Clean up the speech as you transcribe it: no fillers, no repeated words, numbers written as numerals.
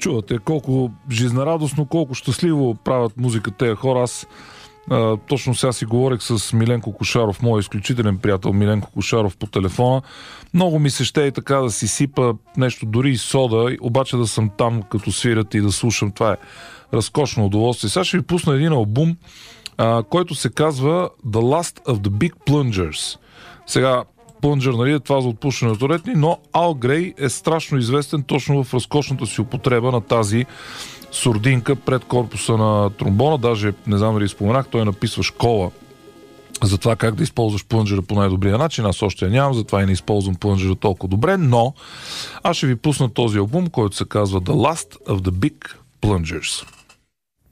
чувате колко жизнерадостно, колко щастливо правят музика тези хора. Аз точно сега си говорих с Миленко Кошаров, мой изключителен приятел Миленко Кошаров по телефона. Много ми се ще и така да си сипа нещо, дори и сода, обаче да съм там като свирят и да слушам. Това е разкошно удоволствие. Сега ще ви пусна един албум, който се казва The Last of the Big Plungers. Сега Плънджър, нали, е това за отпушването ретни, но Ал Грей е страшно известен точно в разкошната си употреба на тази сурдинка пред корпуса на тромбона. Даже, не знам дали споменах, той написва школа за това как да използваш плънджера по най-добрия начин. Аз още я нямам, затова и не използвам плънджера толкова добре, но аз ще ви пусна този албум, който се казва The Last of the Big Plungers.